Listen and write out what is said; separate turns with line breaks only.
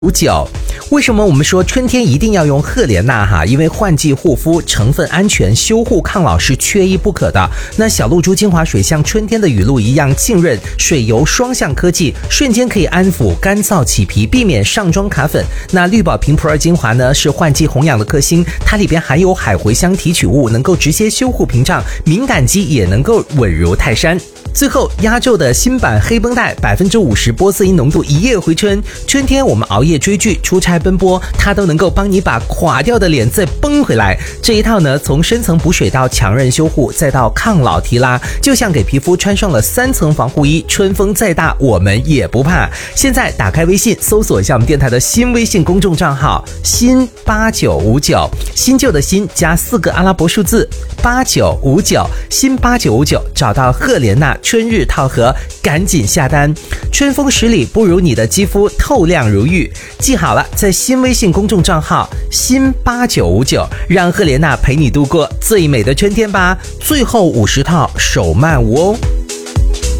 59，为什么我们说春天一定要用赫莲娜哈？因为换季护肤、成分安全、修护抗老是缺一不可的。那小露珠精华水像春天的雨露一样浸润，水油双向科技，瞬间可以安抚干燥起皮，避免上妆卡粉。那绿宝瓶普洱精华呢，是换季红养的克星，它里边含有海茴香提取物，能够直接修护屏障，敏感肌也能够稳如泰山。最后，压轴的新版黑绷带，50%玻色因浓度，一夜回春。春天我们熬夜追剧、出差奔波，它都能够帮你把垮掉的脸再绷回来。这一套呢，从深层补水到强韧修护，再到抗老提拉，就像给皮肤穿上了3层防护衣，春风再大我们也不怕。现在打开微信，搜索一下我们电台的新微信公众账号新8959，新旧的新加4个阿拉伯数字8959，新8959，找到赫莲娜春日套盒，赶紧下单。春风10里不如你的肌肤透亮如玉。记好了，在新微信公众账号新8959，让赫莲娜陪你度过最美的春天吧。最后50套手慢无哦。